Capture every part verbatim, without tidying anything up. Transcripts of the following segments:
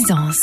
Plaisance.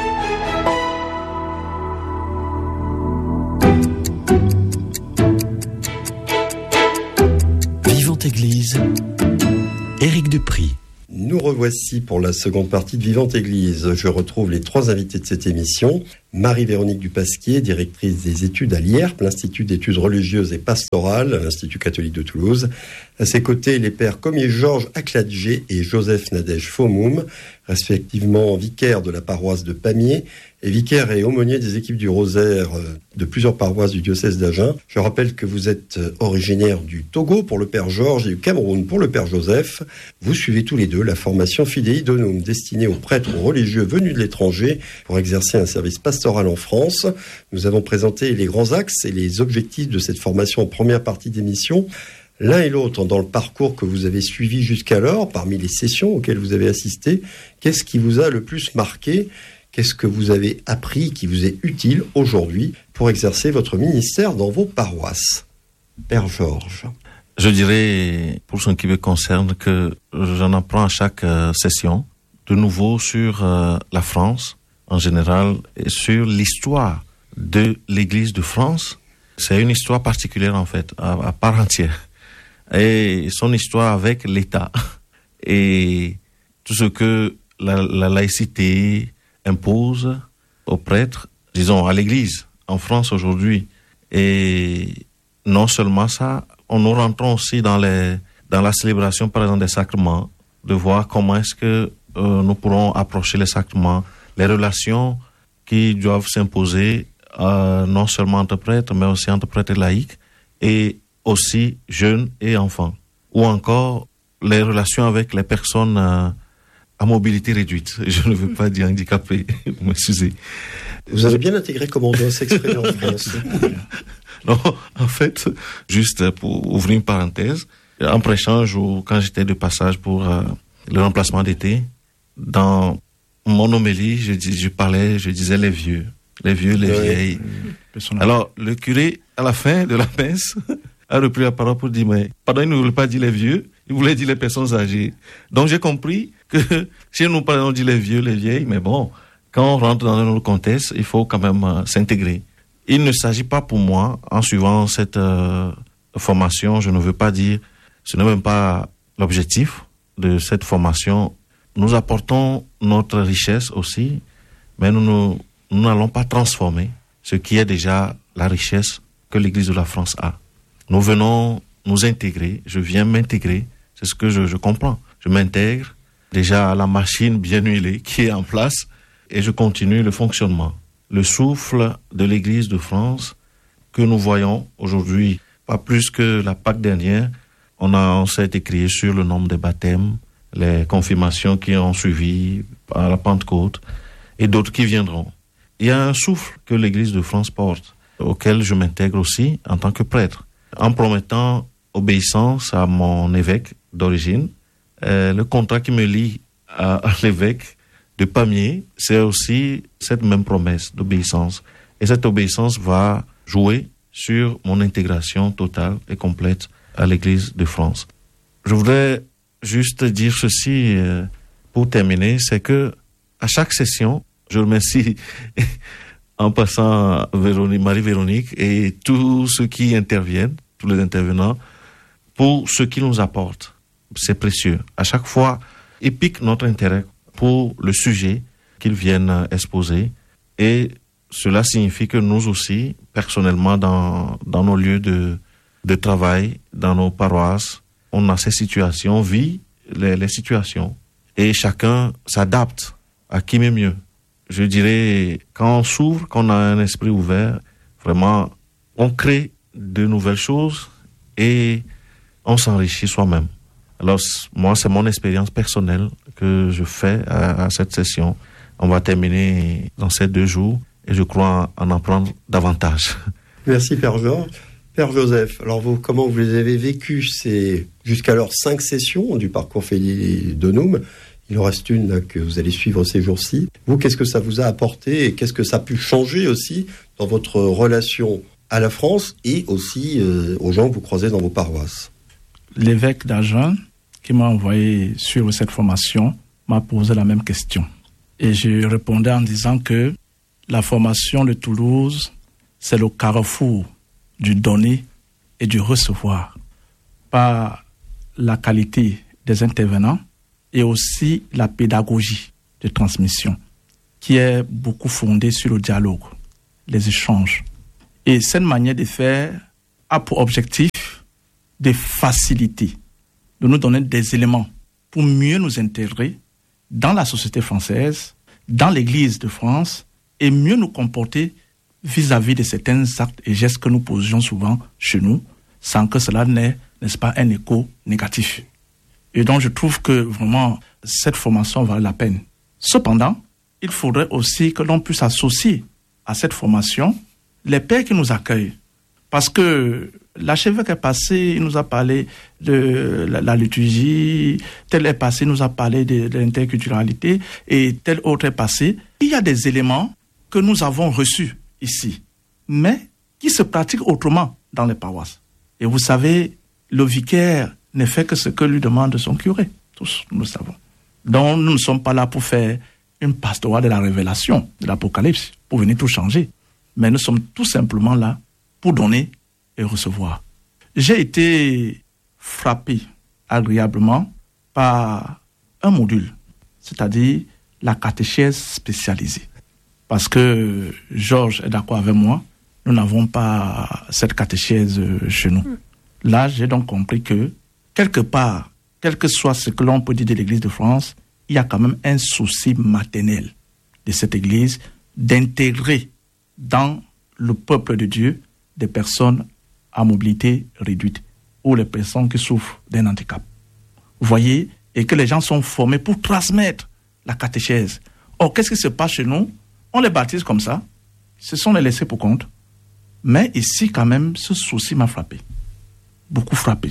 Vivante Église, Éric Dupry. Nous revoici pour la seconde partie de Vivante Église. Je retrouve les trois invités de cette émission. Marie-Véronique Dupasquier, directrice des études à l'I E R P, l'Institut d'études religieuses et pastorales, à l'Institut catholique de Toulouse. À ses côtés, les pères commis Georges Akladjé et Joseph Nadège Fomoum, respectivement vicaires de la paroisse de Pamiers et vicaires et aumôniers des équipes du Rosaire de plusieurs paroisses du diocèse d'Agen. Je rappelle que vous êtes originaire du Togo pour le père Georges et du Cameroun pour le père Joseph. Vous suivez tous les deux la formation Fidei Donum destinée aux prêtres religieux venus de l'étranger pour exercer un service pastoral en France. Nous avons présenté les grands axes et les objectifs de cette formation en première partie d'émission. L'un et l'autre, dans le parcours que vous avez suivi jusqu'alors, parmi les sessions auxquelles vous avez assisté, qu'est-ce qui vous a le plus marqué ? Qu'est-ce que vous avez appris qui vous est utile aujourd'hui pour exercer votre ministère dans vos paroisses ? Père Georges. Je dirais, pour ce qui me concerne, que j'en apprends à chaque euh, session, de nouveau sur euh, la France en général et sur l'histoire de l'Église de France. C'est une histoire particulière en fait, à, à part entière. Et son histoire avec l'État et tout ce que la, la laïcité impose aux prêtres, disons à l'Église en France aujourd'hui. Et non seulement ça, on nous rentrons aussi dans les dans la célébration par exemple des sacrements, de voir comment est-ce que euh, nous pourrons approcher les sacrements, les relations qui doivent s'imposer euh, non seulement entre prêtres mais aussi entre prêtres et laïcs et aussi jeunes et enfants, ou encore les relations avec les personnes euh, à mobilité réduite. Je ne veux pas dire handicapées, vous m'excusez. Vous avez bien intégré comment on doit s'exprimer en France. Non, en fait, juste pour ouvrir une parenthèse, en prêchant, quand j'étais de passage pour euh, le remplacement d'été, dans mon homélie, je, dis, je parlais, je disais les vieux, les vieux, les ouais. vieilles. Alors, le curé, à la fin de la messe, a repris la parole pour dire, mais pardon, il ne voulait pas dire les vieux, il voulait dire les personnes âgées. Donc j'ai compris que chez nous, pardon, on dit les vieux, les vieilles, mais bon, quand on rentre dans un autre contexte, il faut quand même euh, s'intégrer. Il ne s'agit pas pour moi, en suivant cette euh, formation, je ne veux pas dire, ce n'est même pas l'objectif de cette formation. Nous apportons notre richesse aussi, mais nous ne, nous n'allons pas transformer ce qui est déjà la richesse que l'Église de la France a. Nous venons nous intégrer, je viens m'intégrer, c'est ce que je, je comprends. Je m'intègre déjà à la machine bien huilée qui est en place et je continue le fonctionnement. Le souffle de l'Église de France que nous voyons aujourd'hui, pas plus que la Pâque dernière, on, a, on s'est écrié sur le nombre de baptêmes, les confirmations qui ont suivi à la Pentecôte et d'autres qui viendront. Il y a un souffle que l'Église de France porte, auquel je m'intègre aussi en tant que prêtre. En promettant obéissance à mon évêque d'origine, euh, le contrat qui me lie à, à l'évêque de Pamiers, c'est aussi cette même promesse d'obéissance. Et cette obéissance va jouer sur mon intégration totale et complète à l'Église de France. Je voudrais juste dire ceci euh, pour terminer, c'est que à chaque session, je remercie en passant Véronique, Marie-Véronique et tous ceux qui interviennent, tous les intervenants, pour ce qu'ils nous apportent. C'est précieux. À chaque fois, ils piquent notre intérêt pour le sujet qu'ils viennent exposer. Et cela signifie que nous aussi, personnellement, dans, dans nos lieux de, de travail, dans nos paroisses, on a ces situations, on vit les, les situations. Et chacun s'adapte à qui m'est mieux. Je dirais, quand on s'ouvre, quand on a un esprit ouvert, vraiment, on crée de nouvelles choses et on s'enrichit soi-même. Alors, moi, c'est mon expérience personnelle que je fais à, à cette session. On va terminer dans ces deux jours et je crois en apprendre davantage. Merci, Père Georges. Père Joseph, alors vous, comment vous les avez vécues ces jusqu'alors cinq sessions du parcours Fidei Donum ? Il en reste une là, que vous allez suivre ces jours-ci. Vous, qu'est-ce que ça vous a apporté et qu'est-ce que ça a pu changer aussi dans votre relation à la France et aussi euh, aux gens que vous croisez dans vos paroisses? L'évêque d'Agen, qui m'a envoyé suivre cette formation, m'a posé la même question. Et je répondais en disant que la formation de Toulouse, c'est le carrefour du donner et du recevoir, par la qualité des intervenants et aussi la pédagogie de transmission, qui est beaucoup fondée sur le dialogue, les échanges. Et cette manière de faire a pour objectif de faciliter, de nous donner des éléments pour mieux nous intégrer dans la société française, dans l'Église de France, et mieux nous comporter vis-à-vis de certains actes et gestes que nous posions souvent chez nous, sans que cela n'ait, n'est-ce pas, un écho négatif. Et donc je trouve que vraiment cette formation vaut la peine. Cependant, il faudrait aussi que l'on puisse associer à cette formation les pères qui nous accueillent. Parce que l'archevêque est passé, il nous a parlé de la, la liturgie, tel est passé, il nous a parlé de, de l'interculturalité, et tel autre est passé. Il y a des éléments que nous avons reçus ici, mais qui se pratiquent autrement dans les paroisses. Et vous savez, le vicaire ne fait que ce que lui demande son curé. Tous, nous le savons. Donc, nous ne sommes pas là pour faire une pastorale de la révélation, de l'Apocalypse, pour venir tout changer. Mais nous sommes tout simplement là pour donner et recevoir. J'ai été frappé agréablement par un module, c'est-à-dire la catéchèse spécialisée. Parce que Georges est d'accord avec moi, nous n'avons pas cette catéchèse chez nous. Là, j'ai donc compris que, quelque part, quel que soit ce que l'on peut dire de l'Église de France, il y a quand même un souci maternel de cette Église d'intégrer dans le peuple de Dieu des personnes à mobilité réduite ou les personnes qui souffrent d'un handicap. Vous voyez, et que les gens sont formés pour transmettre la catéchèse. Or, qu'est-ce qui se passe chez nous? On les baptise comme ça, ce sont les laissés pour compte. Mais ici, quand même, ce souci m'a frappé, beaucoup frappé.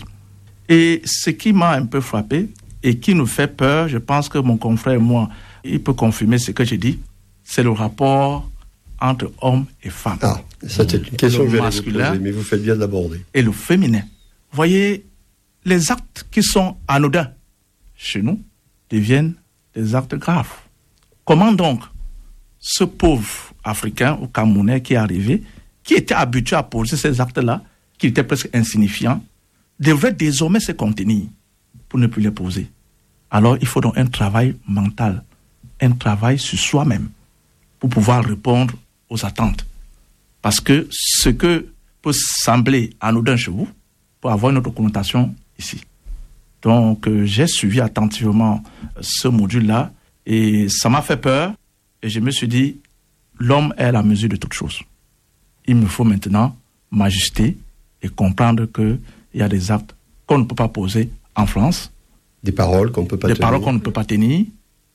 Et ce qui m'a un peu frappé et qui nous fait peur, je pense que mon confrère et moi, il peut confirmer ce que j'ai dit, c'est le rapport entre hommes et femmes. Ah, ça c'est une question le que j'allais vous poser, mais vous faites bien de l'aborder. Et le féminin. Vous voyez, les actes qui sont anodins chez nous deviennent des actes graves. Comment donc ce pauvre Africain ou Camerounais qui est arrivé, qui était habitué à poser ces actes-là, qui étaient presque insignifiants, devrait désormais se contenir pour ne plus les poser. Alors il faut donc un travail mental, un travail sur soi-même pour pouvoir répondre aux attentes. Parce que ce que peut sembler anodin chez vous peut avoir une autre connotation ici. Donc euh, j'ai suivi attentivement ce module-là et ça m'a fait peur et je me suis dit, l'homme est à la mesure de toutes choses. Il me faut maintenant m'ajuster et comprendre qu'il y a des actes qu'on ne peut pas poser en France. Des paroles qu'on ne peut pas des tenir. Des paroles qu'on ne peut pas tenir.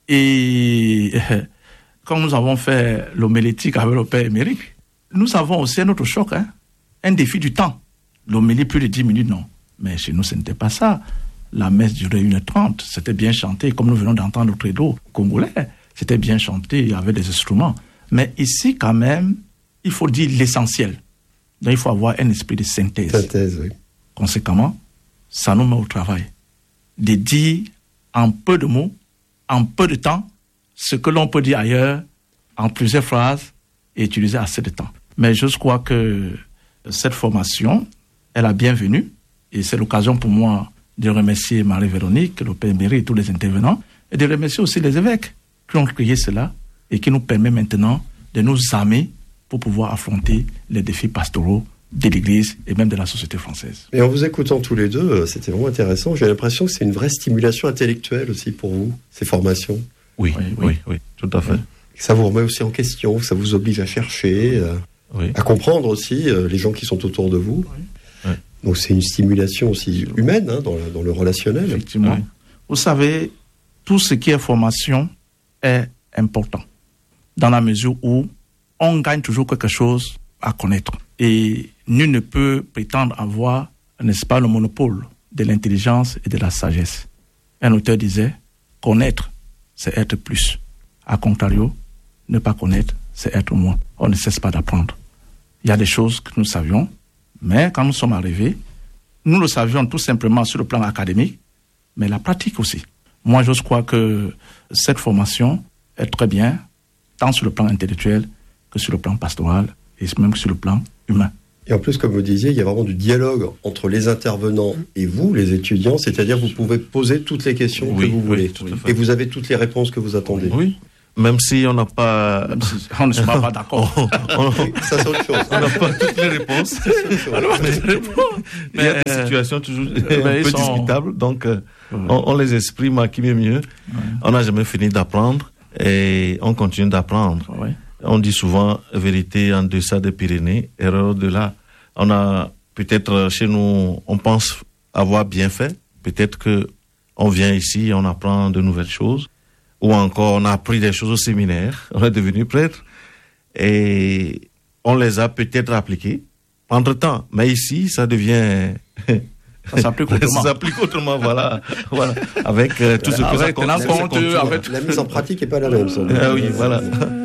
Et quand nous avons fait l'homélétique avec le Père émérite, nous avons aussi un autre choc, hein, un défi du temps. L'homélie, plus de dix minutes, non. Mais chez nous, ce n'était pas ça. La messe durait une heure trente. C'était bien chanté, comme nous venons d'entendre le credo congolais. C'était bien chanté, il y avait des instruments. Mais ici, quand même, il faut dire l'essentiel. Donc, il faut avoir un esprit de synthèse. Synthèse, oui. Conséquemment, ça nous met au travail de dire en peu de mots, en peu de temps, ce que l'on peut dire ailleurs, en plusieurs phrases, et utiliser assez de temps. Mais je crois que cette formation est la bienvenue, et c'est l'occasion pour moi de remercier Marie-Véronique, le Père Méry et tous les intervenants, et de remercier aussi les évêques qui ont créé cela, et qui nous permet maintenant de nous armer pour pouvoir affronter les défis pastoraux de l'Église et même de la société française. Et en vous écoutant tous les deux, c'était vraiment intéressant. J'ai l'impression que c'est une vraie stimulation intellectuelle aussi pour vous, ces formations. Oui, oui, oui, oui, tout à fait. Ça vous remet aussi en question, ça vous oblige à chercher, euh, oui. à comprendre aussi euh, les gens qui sont autour de vous. Oui. Donc c'est une stimulation aussi humaine hein, dans, la, dans le relationnel. Effectivement. Oui. Vous savez, tout ce qui est formation est important, dans la mesure où on gagne toujours quelque chose à connaître. Et nul ne peut prétendre avoir, n'est-ce pas, le monopole de l'intelligence et de la sagesse. Un auteur disait, connaître, c'est être plus. A contrario, ne pas connaître, c'est être moins. On ne cesse pas d'apprendre. Il y a des choses que nous savions, mais quand nous sommes arrivés, nous le savions tout simplement sur le plan académique, mais la pratique aussi. Moi, je crois que cette formation est très bien, tant sur le plan intellectuel que sur le plan pastoral et même sur le plan humain. Et en plus, comme vous disiez, il y a vraiment du dialogue entre les intervenants et vous, les étudiants, c'est-à-dire vous pouvez poser toutes les questions oui, que vous voulez. Oui, et vous avez toutes les réponses que vous attendez. Oui, même si on n'a pas... Même si on ne sera pas d'accord. Ça, c'est autre chose. On n'a pas toutes les réponses. mais il y a des situations toujours un peu sont... discutables, donc euh, ouais. on, on les exprime à qui mieux mieux. Ouais. On n'a jamais fini d'apprendre et on continue d'apprendre. Ouais. On dit souvent vérité en deçà des Pyrénées, erreur au-delà. On a peut-être chez nous, on pense avoir bien fait. Peut-être que on vient ici, on apprend de nouvelles choses. Ou encore, on a appris des choses au séminaire. On est devenu prêtre. Et on les a peut-être appliquées entre-temps. Mais ici, ça devient... Ça s'applique autrement. Ça s'applique autrement, voilà. voilà. Avec euh, tout ce que ça compte. Avec... La mise en pratique n'est pas la même. Ça. Ah oui, voilà.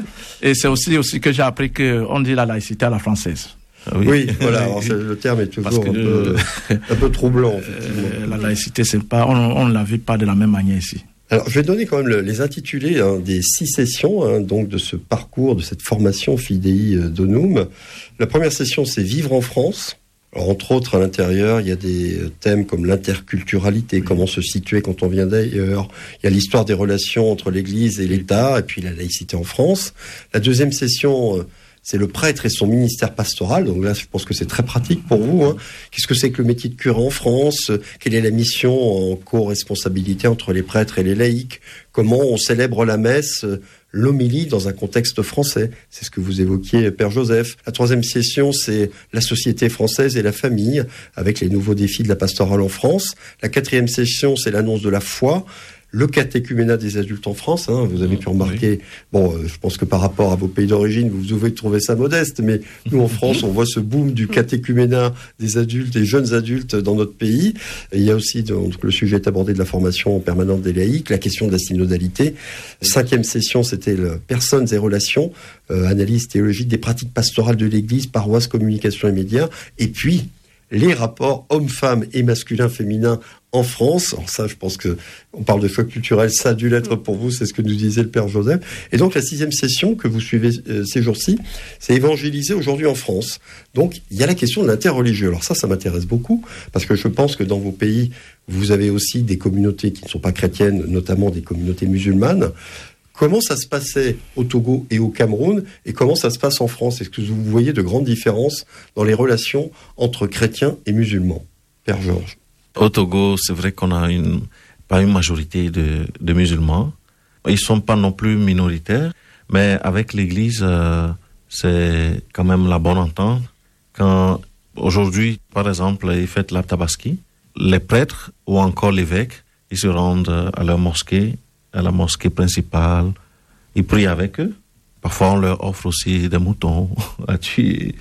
Et c'est aussi, aussi que j'ai appris qu'on dit la laïcité à la française. Ah oui. oui, voilà. Alors, le terme est toujours un, peu, un peu troublant. Euh, la laïcité, c'est pas, on ne la vit pas de la même manière ici. Alors, je vais donner quand même le, les intitulés hein, des six sessions hein, donc de ce parcours, de cette formation Fidei Donum. La première session, c'est Vivre en France. Alors, entre autres, à l'intérieur, il y a des thèmes comme l'interculturalité, oui. Comment se situer quand on vient d'ailleurs. Il y a l'histoire des relations entre l'Église et l'État, et puis la laïcité en France. La deuxième session, c'est le prêtre et son ministère pastoral. Donc là, je pense que c'est très pratique pour vous. Hein. Qu'est-ce que c'est que le métier de curé en France ? Quelle est la mission en co-responsabilité entre les prêtres et les laïcs ? Comment on célèbre la messe, l'homélie dans un contexte français ? C'est ce que vous évoquiez, Père Joseph. La troisième session, c'est la société française et la famille, avec les nouveaux défis de la pastorale en France. La quatrième session, c'est l'annonce de la foi. Le catéchuménat des adultes en France, hein, vous avez pu remarquer, oui. bon, euh, je pense que par rapport à vos pays d'origine, vous devez trouver ça modeste, mais nous en France, on voit ce boom du catéchuménat des adultes, des jeunes adultes dans notre pays. Et il y a aussi, donc, le sujet est abordé de la formation permanente des laïcs, la question de la synodalité. Cinquième session, c'était le personnes et relations, euh, analyse théologique des pratiques pastorales de l'Église, paroisse, communication et médias, et puis les rapports hommes-femmes et masculins-féminins en France. Alors ça, je pense que on parle de choc culturel, ça a dû l'être pour vous, c'est ce que nous disait le Père Joseph. Et donc la sixième session que vous suivez euh, ces jours-ci, c'est évangéliser aujourd'hui en France. Donc il y a la question de l'interreligieux. Alors ça, ça m'intéresse beaucoup, parce que je pense que dans vos pays, vous avez aussi des communautés qui ne sont pas chrétiennes, notamment des communautés musulmanes. Comment ça se passait au Togo et au Cameroun et comment ça se passe en France ? Est-ce que vous voyez de grandes différences dans les relations entre chrétiens et musulmans ? Père Georges. Au Togo, c'est vrai qu'on a une, pas une majorité de, de musulmans. Ils ne sont pas non plus minoritaires, mais avec l'Église, euh, c'est quand même la bonne entente. Quand aujourd'hui, par exemple, ils fêtent la Tabaski, les prêtres ou encore l'évêque, ils se rendent à leur mosquée, à la mosquée principale, ils prient avec eux. Parfois, on leur offre aussi des moutons à tuer.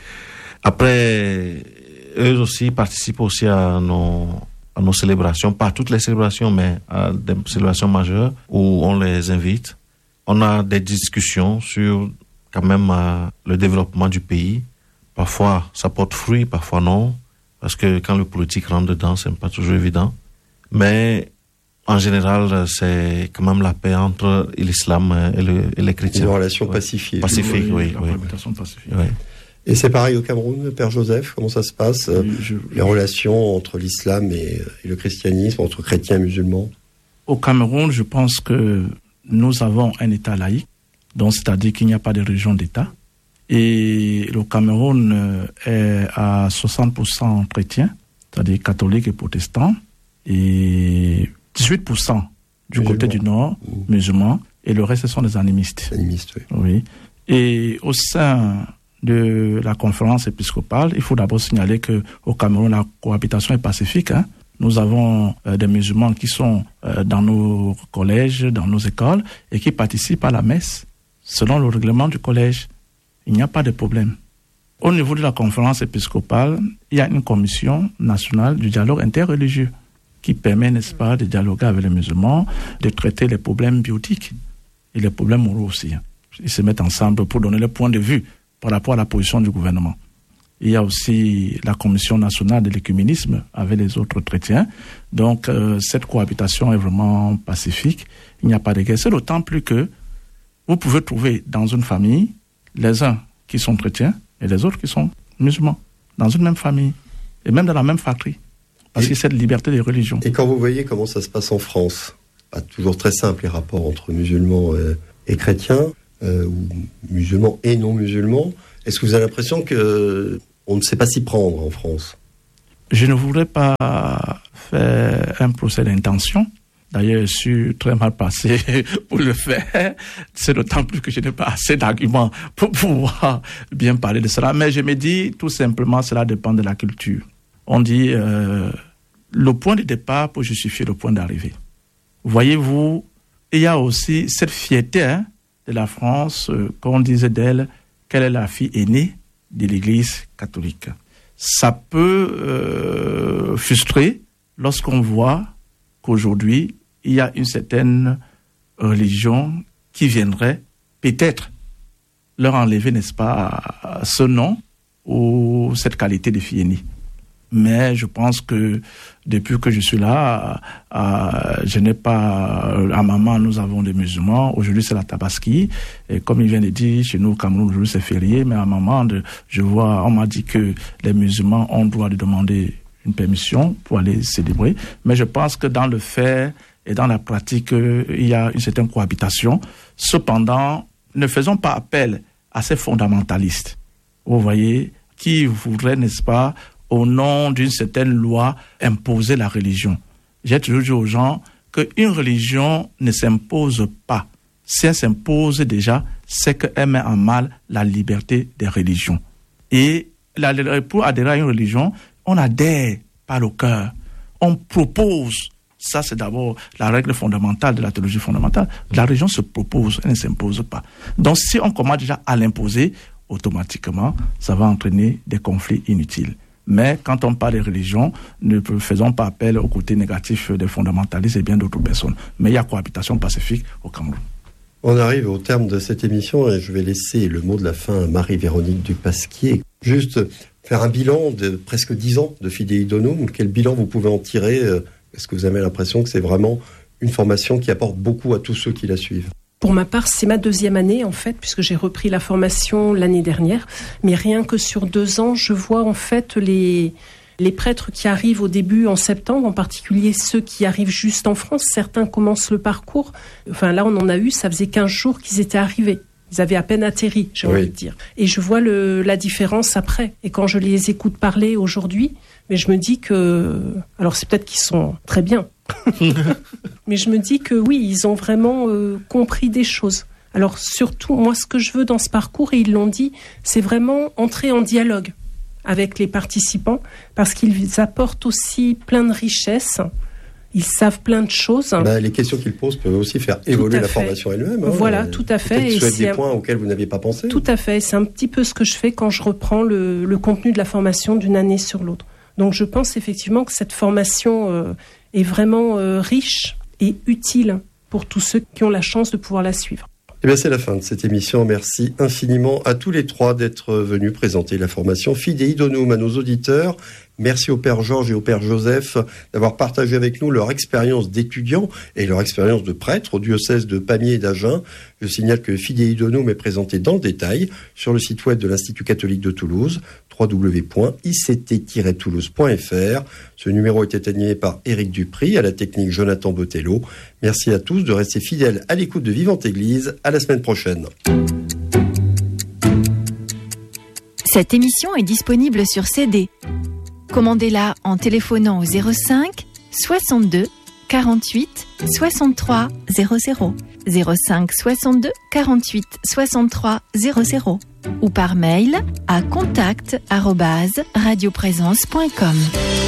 Après, eux aussi participent aussi à nos, à nos célébrations, pas toutes les célébrations, mais à des célébrations majeures où on les invite. On a des discussions sur quand même euh, le développement du pays. Parfois, ça porte fruit, parfois non, parce que quand le politique rentre dedans, c'est pas toujours évident. Mais en général, c'est quand même la paix entre l'islam et, le, et les chrétiens. Une relation pacifiée. Pacifique, oui. La oui, oui. pacifique. oui. Et c'est pareil au Cameroun, Père Joseph, comment ça se passe, oui, je... les relations entre l'islam et, et le christianisme, entre chrétiens et musulmans ? Au Cameroun, je pense que nous avons un État laïque, donc c'est-à-dire qu'il n'y a pas de religion d'État. Et le Cameroun est à soixante pour cent chrétien, c'est-à-dire catholique et protestant, et dix-huit pour cent du musulman. Côté du Nord, mmh. musulmans, et le reste, ce sont des animistes. Animistes, oui. oui. Et au sein de la conférence épiscopale, il faut d'abord signaler qu'au Cameroun, la cohabitation est pacifique. Hein. Nous avons euh, des musulmans qui sont euh, dans nos collèges, dans nos écoles, et qui participent à la messe selon le règlement du collège. Il n'y a pas de problème. Au niveau de la conférence épiscopale, il y a une commission nationale du dialogue interreligieux qui permet, n'est-ce pas, de dialoguer avec les musulmans, de traiter les problèmes biotiques et les problèmes moraux aussi. Ils se mettent ensemble pour donner leur point de vue par rapport à la position du gouvernement. Il y a aussi la commission nationale de l'écuménisme avec les autres chrétiens. Donc, euh, cette cohabitation est vraiment pacifique. Il n'y a pas de guerre. C'est d'autant plus que Vous pouvez trouver dans une famille les uns qui sont chrétiens et les autres qui sont musulmans, dans une même famille, et même dans la même fratrie, parce et, que c'est cette liberté de religion. Et quand vous voyez comment ça se passe en France, pas toujours très simple les rapports entre musulmans euh, et chrétiens, euh, ou musulmans et non-musulmans, est-ce que vous avez l'impression qu'on ne sait pas s'y prendre en France ? Je ne voudrais pas faire un procès d'intention. D'ailleurs, je suis très mal passé pour le faire. C'est d'autant plus que je n'ai pas assez d'arguments pour pouvoir bien parler de cela. Mais je me dis, tout simplement, cela dépend de la culture. On dit, euh, le point de départ pour justifier le point d'arrivée. Voyez-vous, il y a aussi cette fierté hein, de la France, euh, qu'on disait d'elle, qu'elle est la fille aînée de l'Église catholique. Ça peut euh, frustrer lorsqu'on voit qu'aujourd'hui, il y a une certaine religion qui viendrait peut-être leur enlever, n'est-ce pas, ce nom ou cette qualité de fille aînée. Mais je pense que depuis que je suis là, euh, je n'ai pas... À maman, nous avons des musulmans. Aujourd'hui, c'est la Tabaski. Et comme il vient de dire, chez nous, au Cameroun, aujourd'hui, c'est férié. Mais à maman, de, je vois, on m'a dit que les musulmans ont le droit de demander une permission pour aller célébrer. Mais je pense que dans le fait et dans la pratique, il y a une certaine cohabitation. Cependant, ne faisons pas appel à ces fondamentalistes, vous voyez, qui voudraient, n'est-ce pas, au nom d'une certaine loi, imposer la religion. J'ai toujours dit aux gens qu'une religion ne s'impose pas. Si elle s'impose déjà, c'est qu'elle met en mal la liberté des religions. Et la, pour adhérer à une religion, on adhère par le cœur. On propose. Ça, c'est d'abord la règle fondamentale de la théologie fondamentale. La religion se propose, elle ne s'impose pas. Donc, si on commence déjà à l'imposer, automatiquement, ça va entraîner des conflits inutiles. Mais quand on parle de religion, ne faisons pas appel au côté négatif des fondamentalistes et bien d'autres personnes. Mais il y a cohabitation pacifique au Cameroun. On arrive au terme de cette émission et je vais laisser le mot de la fin à Marie-Véronique Dupasquier. Juste faire un bilan de presque dix ans de Fidei Donum. Quel bilan vous pouvez en tirer ? Est-ce que vous avez l'impression que c'est vraiment une formation qui apporte beaucoup à tous ceux qui la suivent ? Pour ma part, c'est ma deuxième année, en fait, puisque j'ai repris la formation l'année dernière. Mais rien que sur deux ans, je vois, en fait, les, les prêtres qui arrivent au début en septembre, en particulier ceux qui arrivent juste en France. Certains commencent le parcours. Enfin, là, on en a eu, ça faisait quinze jours qu'ils étaient arrivés. Ils avaient à peine atterri, j'ai oui. envie de dire. Et je vois le, la différence après. Et quand je les écoute parler aujourd'hui, mais je me dis que... Alors, c'est peut-être qu'ils sont très bien. Mais je me dis que oui, ils ont vraiment euh, compris des choses. Alors surtout, moi, ce que je veux dans ce parcours, et ils l'ont dit, c'est vraiment entrer en dialogue avec les participants, parce qu'ils apportent aussi plein de richesses. Ils savent plein de choses. Bah, les questions qu'ils posent peuvent aussi faire évoluer la formation elle-même. Hein. Voilà, tout à fait. Et c'est des points auxquels vous n'aviez pas pensé. Tout à fait. C'est un petit peu ce que je fais quand je reprends le, le contenu de la formation d'une année sur l'autre. Donc je pense effectivement que cette formation euh, est vraiment euh, riche et utile pour tous ceux qui ont la chance de pouvoir la suivre. Eh bien, c'est la fin de cette émission. Merci infiniment à tous les trois d'être venus présenter la formation Fidei Donum à nos auditeurs. Merci au Père Georges et au Père Joseph d'avoir partagé avec nous leur expérience d'étudiants et leur expérience de prêtres au diocèse de Pamiers et d'Agen. Je signale que Fidei Donum est présenté dans le détail sur le site web de l'Institut catholique de Toulouse, w w w point i c t tiret toulouse point f r. Ce numéro était animé par Éric Duprie, à la technique Jonathan Botello. Merci à tous de rester fidèles à l'écoute de Vivante Église. À la semaine prochaine. Cette émission est disponible sur C D. Commandez-la en téléphonant au zéro cinq soixante-deux quarante-huit soixante-trois zéro zéro, zéro cinq soixante-deux quarante-huit soixante-trois zéro zéro ou par mail à contact arobase radioprésence point com.